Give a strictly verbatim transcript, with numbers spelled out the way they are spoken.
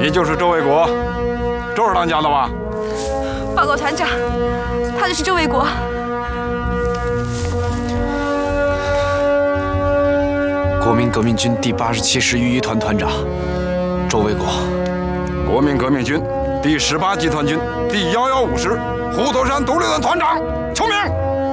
你就是周卫国，周二当家的吧？ 报告团长，他就是周卫国。 国民革命军第八十七师预一团团长周卫国。 国民革命军第十八集团军第幺幺五师虎头山独立团团长邱明。